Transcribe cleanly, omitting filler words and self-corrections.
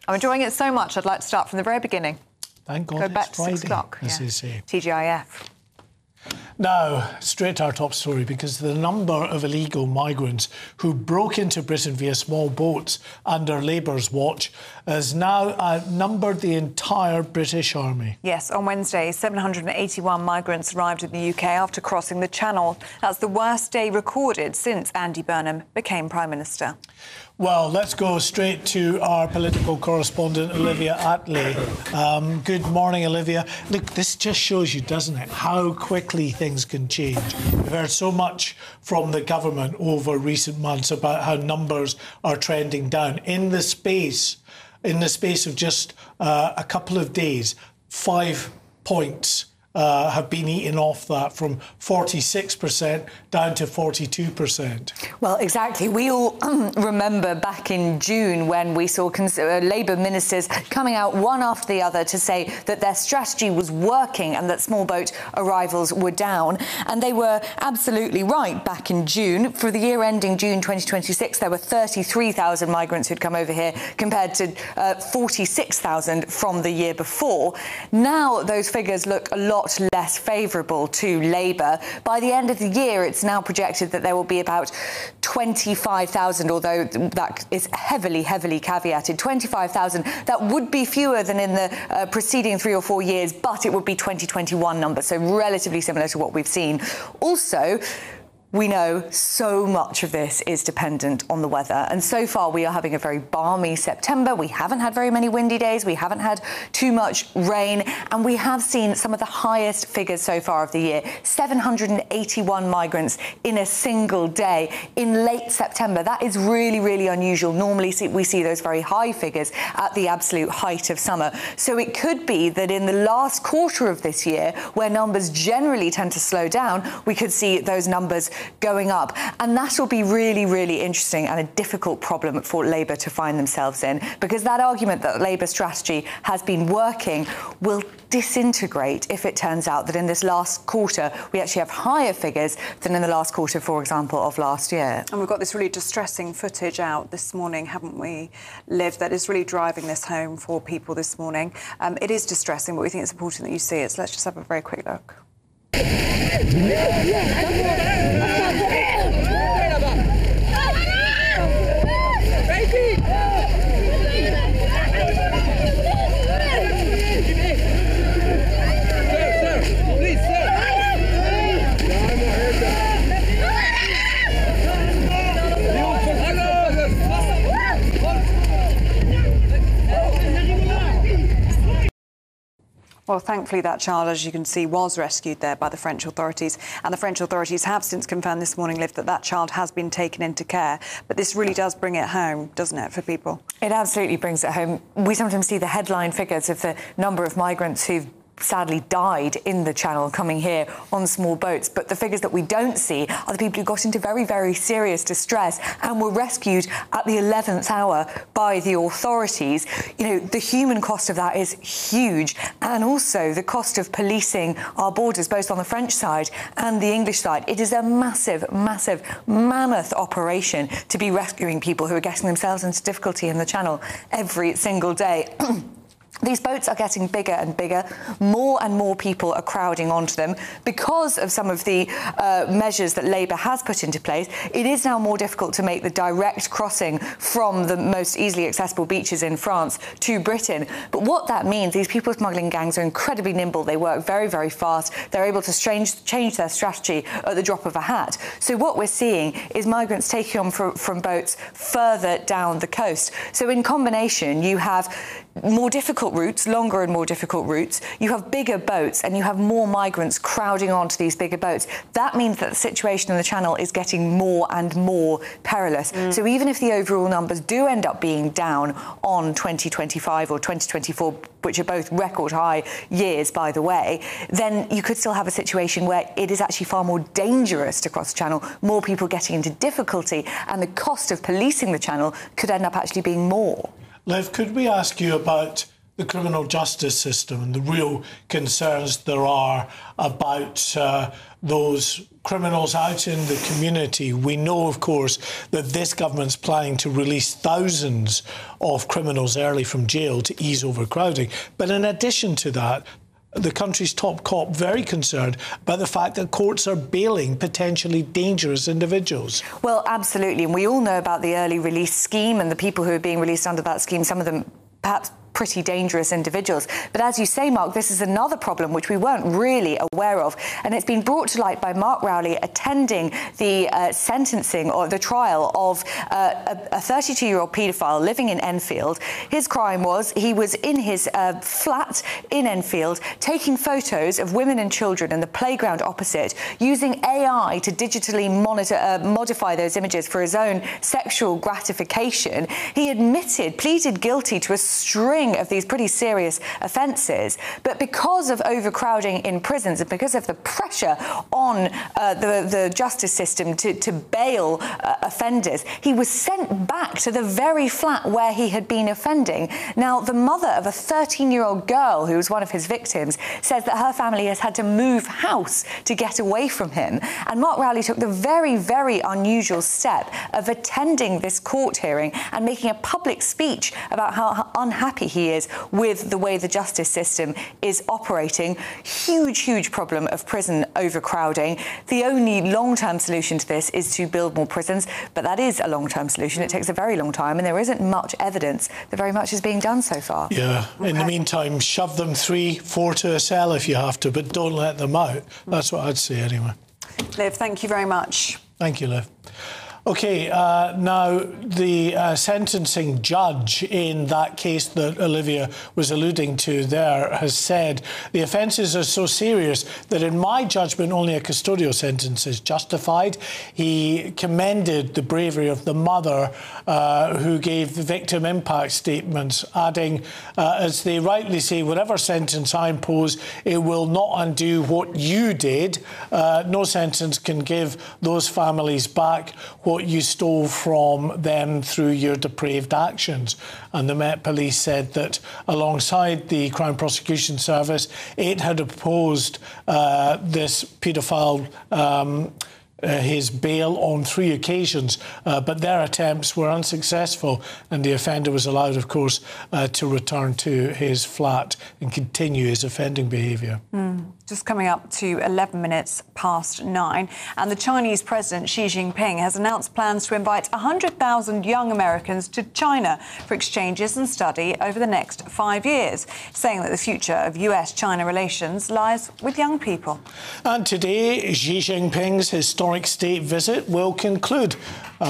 I'm enjoying it so much, I'd like to start from the very beginning. Thank God Go back it's to Friday, 6 o'clock. as they say. TGIF. Now, straight to our top story, because the number of illegal migrants who broke into Britain via small boats under Labour's watch has now outnumbered the entire British Army. Yes, on Wednesday, 781 migrants arrived in the UK after crossing the Channel. That's the worst day recorded since Andy Burnham became Prime Minister. Well, let's go straight to our political correspondent, Olivia Attlee. Good morning, Olivia. Look, this just shows you, doesn't it, how quickly things can change. We've heard so much from the government over recent months about how numbers are trending down. In the space of just a couple of days, 5 points have been eaten off that, from 46% down to 42%. Well, exactly. We all remember back in June when we saw Labour ministers coming out one after the other to say that their strategy was working and that small boat arrivals were down. And they were absolutely right back in June. For the year ending June 2026, there were 33,000 migrants who'd come over here compared to 46,000 from the year before. Now those figures look a lot less favourable to Labour. By the end of the year, it's now projected that there will be about 25,000, although that is heavily caveated. 25,000. That would be fewer than in the preceding 3 or 4 years, but it would be 2021 numbers, so relatively similar to what we've seen. Also, we know so much of this is dependent on the weather. And so far, we are having a very balmy September. We haven't had very many windy days. We haven't had too much rain. And we have seen some of the highest figures so far of the year. 781 migrants in a single day in late September. That is really unusual. Normally, we see those very high figures at the absolute height of summer. So it could be that in the last quarter of this year, where numbers generally tend to slow down, we could see those numbers going up. And that will be really interesting and a difficult problem for Labour to find themselves in, because that argument that Labour's strategy has been working will disintegrate if it turns out that in this last quarter we actually have higher figures than in the last quarter, for example, of last year. And we've got this really distressing footage out this morning, haven't we, Liv, that is really driving this home for people this morning. It is distressing, but we think it's important that you see it. So let's just have a very quick look. Well, thankfully, that child, as you can see, was rescued there by the French authorities. And the French authorities have since confirmed this morning, Liv, that that child has been taken into care. But this really does bring it home, doesn't it, for people? It absolutely brings it home. We sometimes see the headline figures of the number of migrants who've sadly died in the Channel coming here on small boats, but the figures that we don't see are the people who got into very serious distress and were rescued at the 11th hour by the authorities. You know, the human cost of that is huge, and also the cost of policing our borders, both on the French side and the English side. It is a massive mammoth operation to be rescuing people who are getting themselves into difficulty in the Channel every single day. These boats are getting bigger and bigger. More and more people are crowding onto them. Because of some of the measures that Labour has put into place, it is now more difficult to make the direct crossing from the most easily accessible beaches in France to Britain. But what that means, these people smuggling gangs are incredibly nimble. They work very fast. They're able to change their strategy at the drop of a hat. So what we're seeing is migrants taking on from boats further down the coast. So in combination, you have more difficult routes, longer and more difficult routes. You have bigger boats and you have more migrants crowding onto these bigger boats. That means that the situation in the Channel is getting more and more perilous. So even if the overall numbers do end up being down on 2025 or 2024, which are both record high years, by the way, then you could still have a situation where it is actually far more dangerous to cross the Channel, more people getting into difficulty, and the cost of policing the Channel could end up actually being more. Liv, could we ask you about the criminal justice system and the real concerns there are about those criminals out in the community. We know, of course, that this government's planning to release thousands of criminals early from jail to ease overcrowding. But in addition to that, the country's top cop very concerned about the fact that courts are bailing potentially dangerous individuals. Well, absolutely. And we all know about the early release scheme and the people who are being released under that scheme, some of them perhaps pretty dangerous individuals. But as you say, Mark, this is another problem which we weren't really aware of. And it's been brought to light by Mark Rowley attending the sentencing or the trial of a 32-year-old paedophile living in Enfield. His crime was he was in his flat in Enfield taking photos of women and children in the playground opposite, using AI to digitally modify those images for his own sexual gratification. He pleaded guilty to a string of these pretty serious offences, but because of overcrowding in prisons and because of the pressure on the justice system to bail offenders, he was sent back to the very flat where he had been offending. Now, the mother of a 13-year-old girl who was one of his victims says that her family has had to move house to get away from him. And Mark Rowley took the very, very unusual step of attending this court hearing and making a public speech about how unhappy he is with the way the justice system is operating. Huge, huge problem of prison overcrowding. The only long-term solution to this is to build more prisons, but that is a long-term solution. It takes a very long time, and there isn't much evidence that very much is being done so far. Yeah, in the meantime, shove them 3-4 to a cell if you have to, but don't let them out. That's what I'd say anyway. Liv, thank you very much. Thank you, Liv. OK, now the sentencing judge in that case that Olivia was alluding to there has said the offences are so serious that in my judgment only a custodial sentence is justified. He commended the bravery of the mother who gave the victim impact statements, adding, as they rightly say, whatever sentence I impose, it will not undo what you did. No sentence can give those families back what you stole from them through your depraved actions. And the Met Police said that alongside the Crown Prosecution Service, it had opposed this paedophile his bail on 3 occasions, but their attempts were unsuccessful, and the offender was allowed, of course, to return to his flat and continue his offending behaviour. Just coming up to 11 minutes past 9, and the Chinese President Xi Jinping has announced plans to invite 100,000 young Americans to China for exchanges and study over the next 5 years, saying that the future of US-China relations lies with young people. And today, Xi Jinping's historic state visit will conclude.